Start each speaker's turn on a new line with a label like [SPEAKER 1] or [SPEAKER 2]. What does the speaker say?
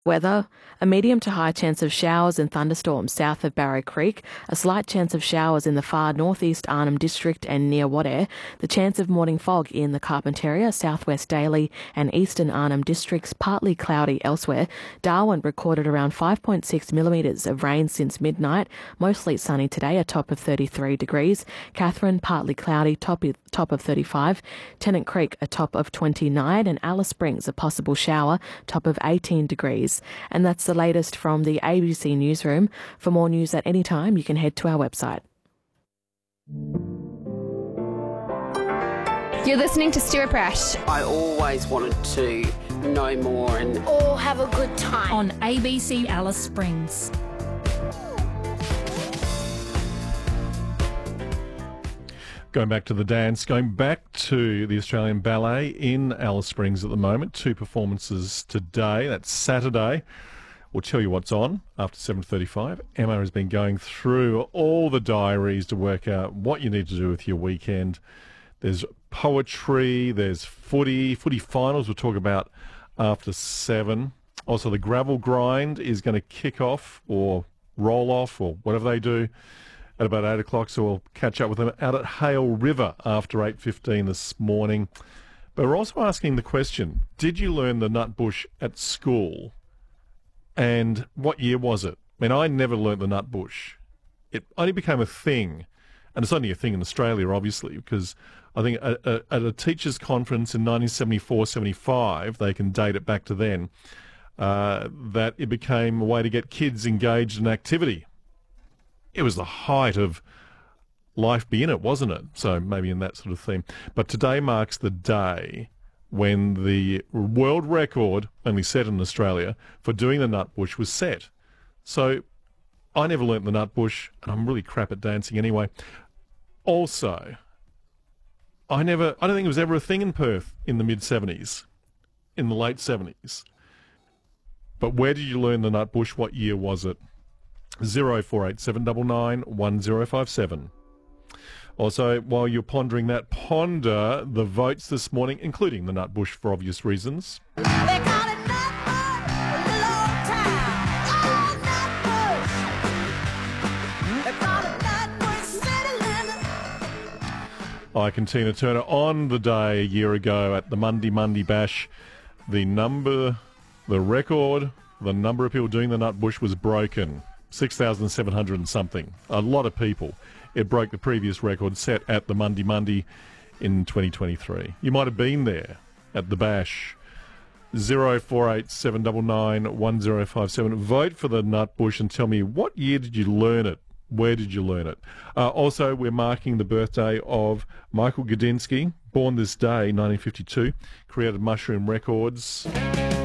[SPEAKER 1] Weather, a medium to high chance of showers and thunderstorms south of Barrow Creek, a slight chance of showers in the far northeast Arnhem District and near Wadeye, the chance of morning fog in the Carpentaria, southwest Daly and eastern Arnhem Districts, partly cloudy elsewhere. Darwin recorded around 5.6 millimetres of rain since midnight, mostly sunny today, a top of 33 degrees. Katherine, partly cloudy, top of 35. Tennant Creek, a top of 29, and Alice Springs, a possible shower, top of 18 degrees. And that's the latest from the ABC Newsroom. For more news at any time, you can head to our website.
[SPEAKER 2] You're listening to Stuart Brash.
[SPEAKER 3] I always wanted to know more and
[SPEAKER 4] all have a good time
[SPEAKER 5] on ABC Alice Springs.
[SPEAKER 6] Going back to the dance, going back to the Australian Ballet in Alice Springs at the moment. 2 performances today. That's Saturday. We'll tell you what's on after 7:35. Emma has been going through all the diaries to work out what you need to do with your weekend. There's poetry, there's footy finals we'll talk about after 7. Also, the gravel grind is going to kick off or roll off or whatever they do at about 8 o'clock, so we'll catch up with them out at Hale River after 8:15 this morning. But we're also asking the question, did you learn the nutbush at school? And what year was it? I mean, I never learnt the nutbush. It only became a thing, and it's only a thing in Australia, obviously, because I think at a teachers' conference in 1974-75, they can date it back to then, that it became a way to get kids engaged in activity. It was the height of life be in it, wasn't it? So maybe in that sort of theme. But today marks the day when the world record, only set in Australia, for doing the nutbush was set. So I never learnt the nutbush, and I'm really crap at dancing anyway. Also, I don't think it was ever a thing in Perth in the mid-70s, in the late 70s. But where did you learn the nutbush? What year was it? 048799 1057. Also, while you're pondering that, ponder the votes this morning, including the nutbush for obvious reasons. Like Tina Turner on the day a year ago at the Monday Bash, the record, the number of people doing the nutbush was broken. 6,700 and something. A lot of people. It broke the previous record set at the Monday in 2023. You might have been there at the Bash. 048799 1057. Vote for the nutbush and tell me, what year did you learn it? Where did you learn it? Also, we're marking the birthday of Michael Gudinski, born this day, 1952, created Mushroom Records.